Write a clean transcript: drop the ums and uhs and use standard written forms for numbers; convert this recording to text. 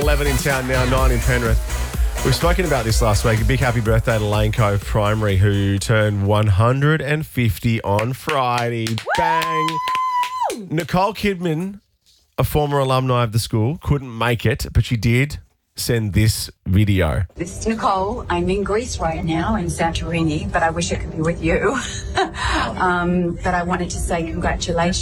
11 in town now, 9 in Penrith. We've spoken about this last week. A big happy birthday to Lane Cove Primary, who turned 150 on Friday. Bang! Nicole Kidman, a former alumni of the school, couldn't make it, but she did send this video. This is Nicole. I'm in Greece right now, in Santorini, but I wish I could be with you. But I wanted to say congratulations.